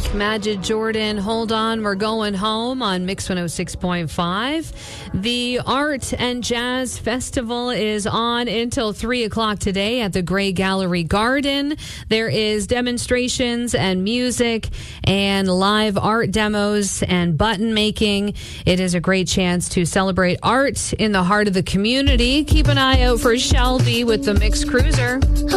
Majid Jordan, Hold On, We're Going Home on Mix 106.5. The Art and Jazz Festival is on until 3 o'clock today at the Gray Gallery Garden. There is demonstrations and music and live art demos and button making. It is a great chance to celebrate art in the heart of the community. Keep an eye out for Shelby with the Mix Cruiser.